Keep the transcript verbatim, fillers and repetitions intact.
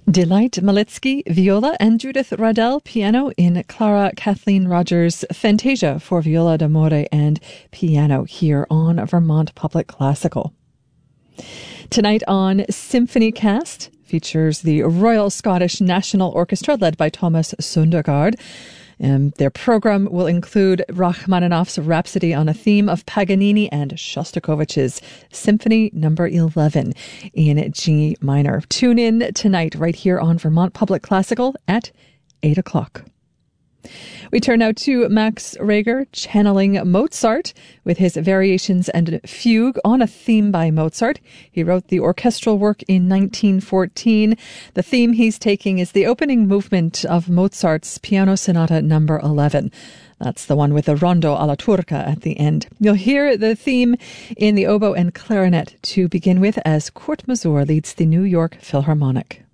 Delight Malitsky, viola, and Judith Radell, piano, in Clara Kathleen Rogers' Fantasia for Viola d'Amore and piano here on Vermont Public Classical. Tonight on Symphony Cast features the Royal Scottish National Orchestra led by Thomas Sundergaard. And their program will include Rachmaninoff's Rhapsody on a Theme of Paganini and Shostakovich's Symphony Number eleven in G minor. Tune in tonight right here on Vermont Public Classical at eight o'clock. We turn now to Max Reger channeling Mozart with his Variations and Fugue on a theme by Mozart. He wrote the orchestral work in nineteen fourteen. The theme he's taking is the opening movement of Mozart's Piano Sonata number eleven. That's the one with the rondo alla turca at the end. You'll hear the theme in the oboe and clarinet to begin with as Kurt Masur leads the New York Philharmonic.